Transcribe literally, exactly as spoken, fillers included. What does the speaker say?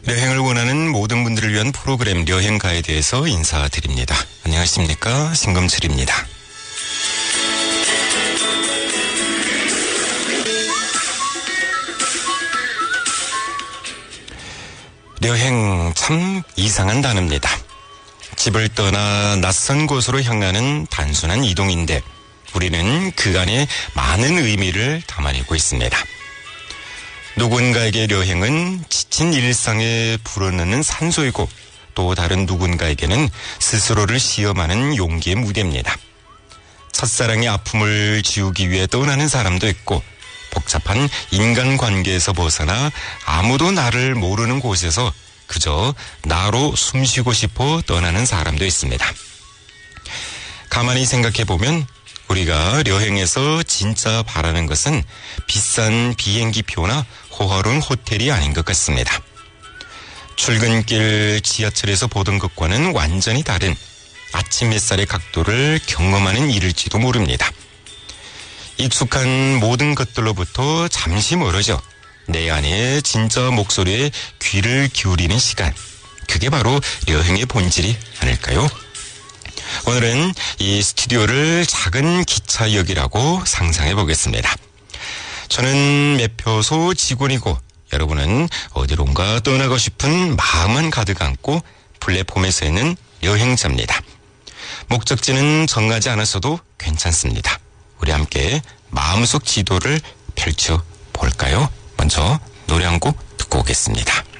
여행을 원하는 모든 분들을 위한 프로그램 여행가에 대해서 인사드립니다. 안녕하십니까, 신금철입니다. 여행 참 이상한 단어입니다. 집을 떠나 낯선 곳으로 향하는 단순한 이동인데 우리는 그간에 많은 의미를 담아내고 있습니다. 누군가에게 여행은 지친 일상에 불어넣는 산소이고 또 다른 누군가에게는 스스로를 시험하는 용기의 무대입니다. 첫사랑의 아픔을 지우기 위해 떠나는 사람도 있고 복잡한 인간관계에서 벗어나 아무도 나를 모르는 곳에서 그저 나로 숨쉬고 싶어 떠나는 사람도 있습니다. 가만히 생각해보면 우리가 여행에서 진짜 바라는 것은 비싼 비행기표나 호화로운 호텔이 아닌 것 같습니다. 출근길 지하철에서 보던 것과는 완전히 다른 아침 햇살의 각도를 경험하는 일일지도 모릅니다. 익숙한 모든 것들로부터 잠시 멀어져 내 안의 진짜 목소리에 귀를 기울이는 시간, 그게 바로 여행의 본질이 아닐까요? 오늘은 이 스튜디오를 작은 기차역이라고 상상해 보겠습니다. 저는 매표소 직원이고 여러분은 어디론가 떠나고 싶은 마음만 가득 안고 플랫폼에 서 있는 여행자입니다. 목적지는 정하지 않았어도 괜찮습니다. 우리 함께 마음속 지도를 펼쳐 볼까요? 먼저 노래 한 곡 듣고 오겠습니다.